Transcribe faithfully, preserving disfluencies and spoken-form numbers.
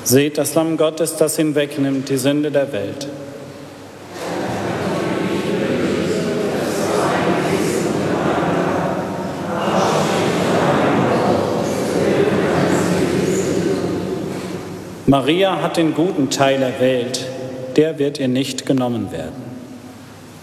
Seht das Lamm Gottes, das hinwegnimmt die Sünde der Welt. Maria hat den guten Teil erwählt, der wird ihr nicht genommen werden.